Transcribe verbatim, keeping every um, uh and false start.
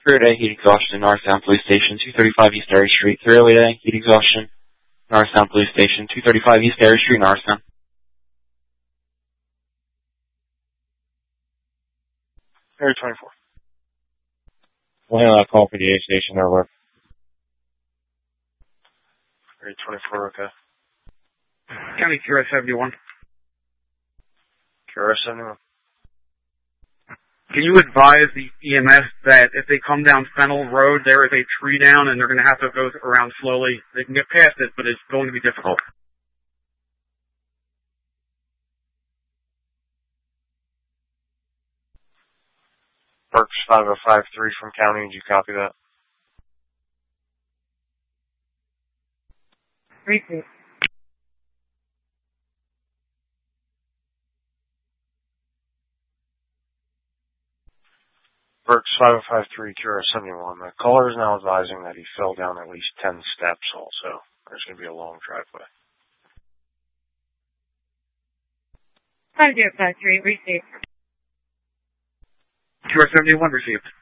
three oh eight heat exhaustion, Norristown Police Station, two thirty-five East Erie Street. three oh eight heat exhaustion, Norristown Police Station, two thirty-five East Erie Street, Norristown. Area twenty-four. We'll handle that call for the A station over. Area twenty-four, okay. County Q R seventy-one. Q R seventy-one. Can you advise the E M S that if they come down Fennel Road, there is a tree down and they're going to have to go around slowly? They can get past it, but it's going to be difficult. Burks five oh five three from County, did you copy that? Repeat. Burks five oh five three, Q R seventy-one. The caller is now advising that he fell down at least ten steps also. There's going to be a long driveway. five oh five three, received. Q R seventy-one received.